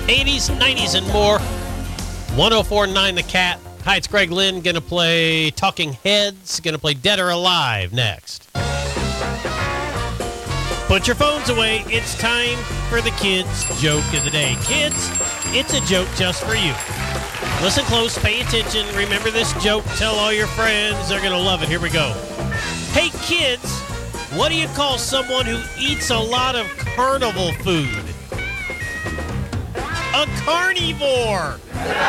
80s, 90s, and more. 104.9 The Cat. Hi, it's Greg Lynn. Going to play Talking Heads. Going to play Dead or Alive next. Put your phones away. It's time for the kids' joke of the day. Kids, it's a joke just for you. Listen close. Pay attention. Remember this joke. Tell all your friends. They're going to love it. Here we go. Hey, kids, what do you call someone who eats a lot of carnival food? A carnivore.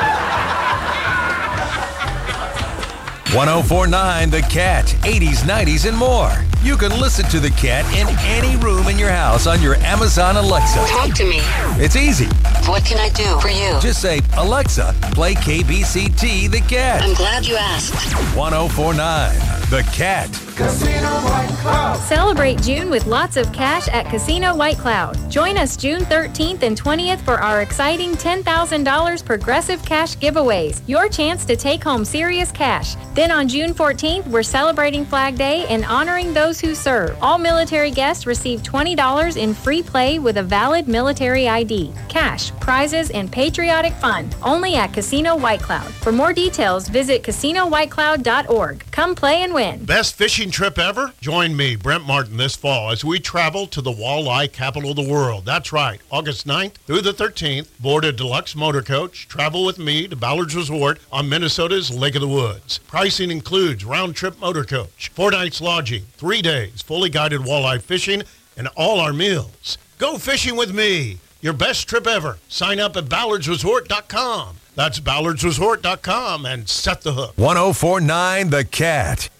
104.9 The Cat, 80s, 90s, and more. You can listen to The Cat in any room in your house on your Amazon Alexa. Talk to me. It's easy. What can I do for you? Just say, Alexa, play KBCT The Cat. I'm glad you asked. 104.9 The Cat. Casino White Cloud. Celebrate June with lots of cash at Casino White Cloud. Join us June 13th and 20th for our exciting $10,000 Progressive Cash giveaways. Your chance to take home serious cash. Then on June 14th, we're celebrating Flag Day and honoring those who serve. All military guests receive $20 in free play with a valid military ID. Cash, prizes, and patriotic fun. Only at Casino White Cloud. For more details, visit CasinoWhiteCloud.org. Come play and win. Best fishing trip ever? Join me, Brent Martin, this fall as we travel to the walleye capital of the world. That's right. August 9th through the 13th, board a deluxe motor coach. Travel with me to Ballard's Resort on Minnesota's Lake of the Woods. Pricing includes round-trip motor coach, 4 nights lodging, 3 days, fully guided walleye fishing, and all our meals. Go fishing with me. Your best trip ever. Sign up at ballardsresort.com. That's ballardsresort.com and set the hook. 104.9 The Cat.